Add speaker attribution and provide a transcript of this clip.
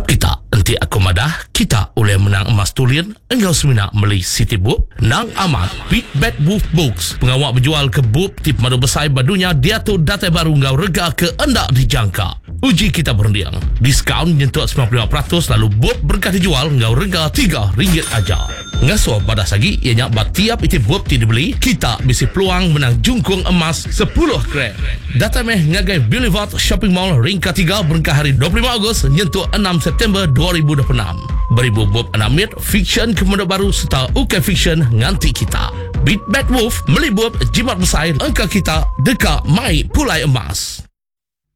Speaker 1: kita nanti aku madah kita oleh menang emas tulian engkau semina beli City Book nang amat Big Bad Wolf Books pengawak berjual ke book tip madu besar badunya dia tu data baru ngau rega ke anda dijangka uji kita berundiang diskaun nyentuh 95% lalu book berkah dijual ngau rega RM3 aja ngaso pada sagi ianya tiap itu book dibeli kita bisa peluang menang jungkung emas 10 gram data meh ngagai Boulevard Shopping Mall ringkat 3 berkah hari 25 Ogos nyentuh 6 September 2026 beribu bob anamit fiction kemudian baru serta UK fiction nganti kita Beat Bad Wolf melibut jimat besar angka kita dekat mai pulai emas.